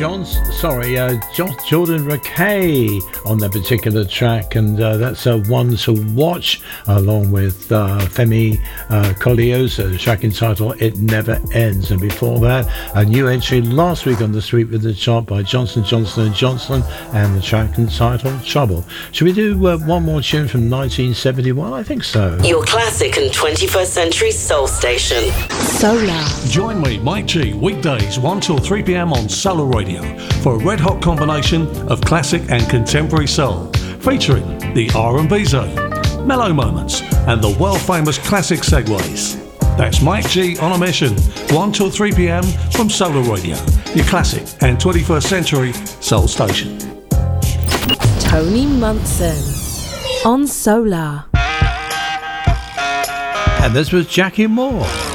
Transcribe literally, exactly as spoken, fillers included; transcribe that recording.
John, sorry, uh, John, Jordan Rakei on that particular track, and uh, that's uh, one to watch, along with uh, Femi uh, Colioso, the track entitled It Never Ends. And before that, a new entry last week on the Sweep with the Chart by Johnson, Johnson and Johnson, and the track entitled Trouble. Should we do uh, one more tune from nineteen seventy-one? I think so. Your classic and twenty-first century soul station. Solar. Join me, Mike G, weekdays one till three p.m. on Solar Radio for a red-hot combination of classic and contemporary soul, featuring the R and B zone, mellow moments, and the world-famous classic segues. That's Mike G on a mission, one till three p.m. from Solar Radio, your classic and twenty-first century soul station. Tony Munson on Solar. And this was Jackie Moore.